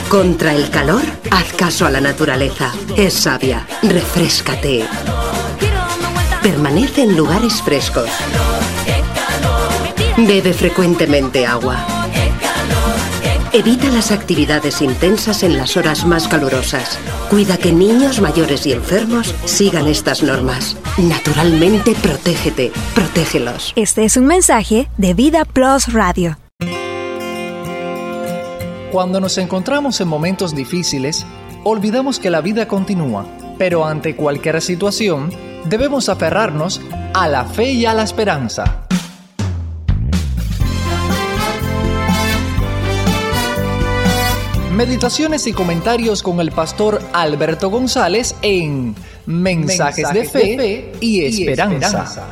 Contra el calor, haz caso a la naturaleza. Es sabia. Refréscate. Permanece en lugares frescos. Bebe frecuentemente agua. Evita las actividades intensas en las horas más calurosas. Cuida que niños, mayores y enfermos sigan estas normas. Naturalmente, protégete. Protégelos. Este es un mensaje de Vida Plus Radio. Cuando nos encontramos en momentos difíciles, olvidamos que la vida continúa, pero ante cualquier situación, debemos aferrarnos a la fe y a la esperanza. Meditaciones y comentarios con el pastor Alberto González en Mensajes de Fe y Esperanza.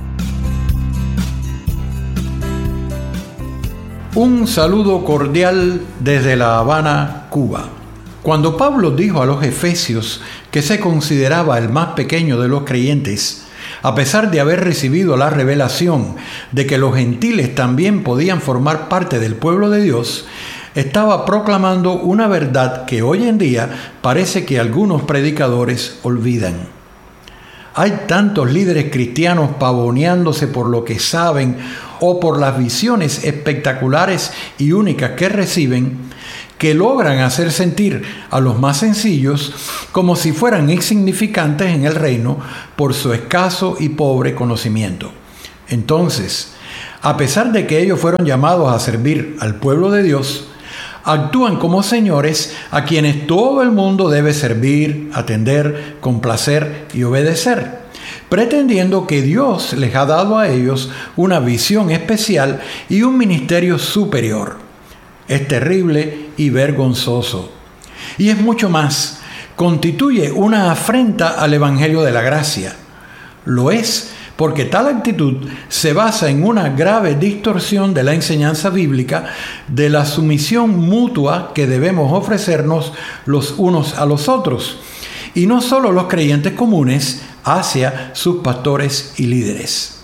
Un saludo cordial desde La Habana, Cuba. Cuando Pablo dijo a los efesios que se consideraba el más pequeño de los creyentes, a pesar de haber recibido la revelación de que los gentiles también podían formar parte del pueblo de Dios, estaba proclamando una verdad que hoy en día parece que algunos predicadores olvidan. Hay tantos líderes cristianos pavoneándose por lo que saben o por las visiones espectaculares y únicas que reciben, que logran hacer sentir a los más sencillos como si fueran insignificantes en el reino por su escaso y pobre conocimiento. Entonces, a pesar de que ellos fueron llamados a servir al pueblo de Dios, actúan como señores a quienes todo el mundo debe servir, atender, complacer y obedecer, pretendiendo que Dios les ha dado a ellos una visión especial y un ministerio superior. Es terrible y vergonzoso. Y es mucho más. Constituye una afrenta al Evangelio de la Gracia. Lo es porque tal actitud se basa en una grave distorsión de la enseñanza bíblica de la sumisión mutua que debemos ofrecernos los unos a los otros, y no solo los creyentes comunes hacia sus pastores y líderes.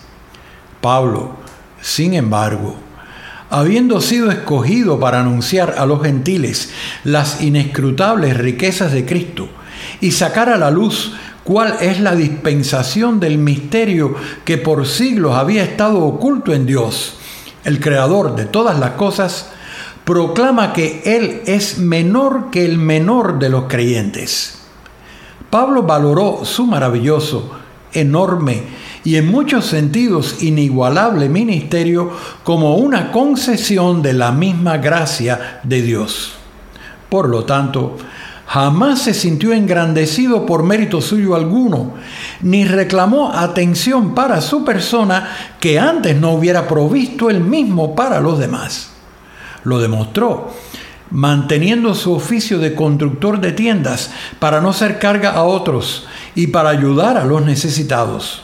Pablo, sin embargo, habiendo sido escogido para anunciar a los gentiles las inescrutables riquezas de Cristo y sacar a la luz cuál es la dispensación del misterio que por siglos había estado oculto en Dios, el creador de todas las cosas, proclama que Él es menor que el menor de los creyentes. Pablo valoró su maravilloso, enorme y en muchos sentidos inigualable ministerio como una concesión de la misma gracia de Dios. Por lo tanto, jamás se sintió engrandecido por mérito suyo alguno, ni reclamó atención para su persona que antes no hubiera provisto él mismo para los demás. Lo demostró manteniendo su oficio de constructor de tiendas para no ser carga a otros y para ayudar a los necesitados.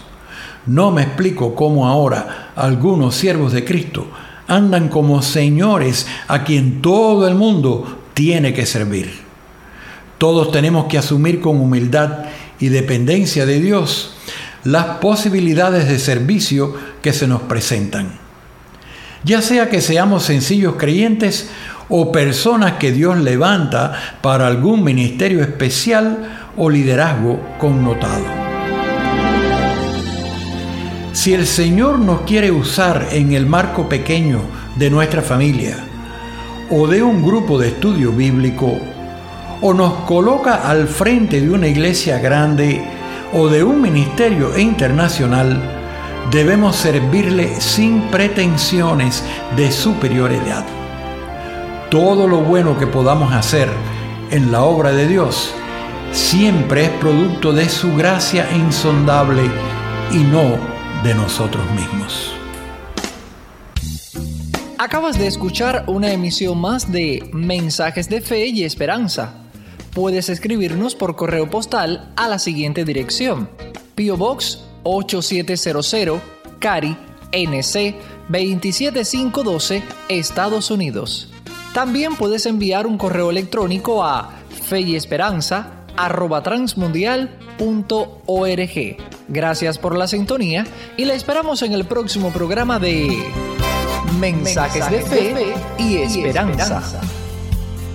No me explico cómo ahora algunos siervos de Cristo andan como señores a quien todo el mundo tiene que servir. Todos tenemos que asumir con humildad y dependencia de Dios las posibilidades de servicio que se nos presentan. Ya sea que seamos sencillos creyentes o personas que Dios levanta para algún ministerio especial o liderazgo connotado. Si el Señor nos quiere usar en el marco pequeño de nuestra familia o de un grupo de estudio bíblico, o nos coloca al frente de una iglesia grande o de un ministerio internacional, debemos servirle sin pretensiones de superioridad. Todo lo bueno que podamos hacer en la obra de Dios siempre es producto de su gracia insondable y no de nosotros mismos. Acabas de escuchar una emisión más de Mensajes de Fe y Esperanza. Puedes escribirnos por correo postal a la siguiente dirección: P.O. Box 8700, Cary, NC 27512, Estados Unidos. También puedes enviar un correo electrónico a feyesperanza@transmundial.org. Gracias por la sintonía y la esperamos en el próximo programa de Mensajes de Fe y Esperanza.